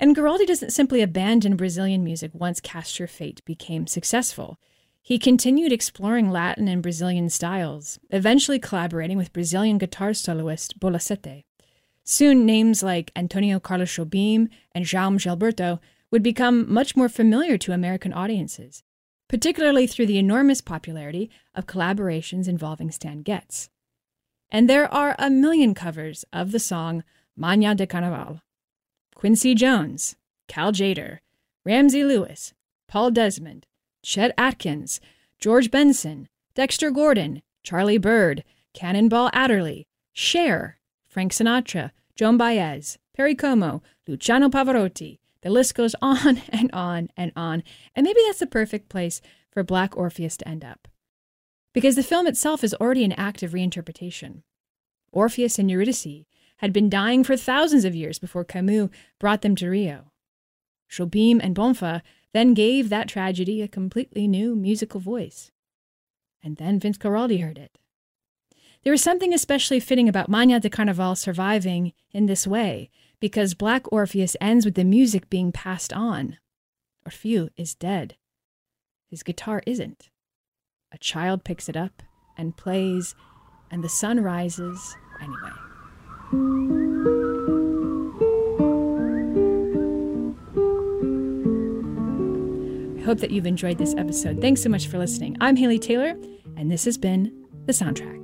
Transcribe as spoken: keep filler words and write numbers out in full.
And Guaraldi doesn't simply abandon Brazilian music once Cast Your Fate became successful. He continued exploring Latin and Brazilian styles, eventually collaborating with Brazilian guitar soloist Bola Sete. Soon, names like Antonio Carlos Jobim and Jaume Gilberto would become much more familiar to American audiences, particularly through the enormous popularity of collaborations involving Stan Getz. And there are a million covers of the song Manhã de Carnaval. Quincy Jones, Cal Tjader, Ramsey Lewis, Paul Desmond, Chet Atkins, George Benson, Dexter Gordon, Charlie Bird, Cannonball Adderley, Cher, Frank Sinatra, Joan Baez, Perry Como, Luciano Pavarotti. The list goes on and on and on. And maybe that's the perfect place for Black Orpheus to end up, because the film itself is already an act of reinterpretation. Orpheus and Eurydice had been dying for thousands of years before Camus brought them to Rio. Jobim and Bonfa then gave that tragedy a completely new musical voice. And then Vince Guaraldi heard it. There is something especially fitting about Manhã de Carnaval surviving in this way, because Black Orpheus ends with the music being passed on. Orfeu is dead. His guitar isn't. A child picks it up and plays, and the sun rises anyway. I hope that you've enjoyed this episode. Thanks so much for listening. I'm Haley Taylor, and this has been The Soundtrack.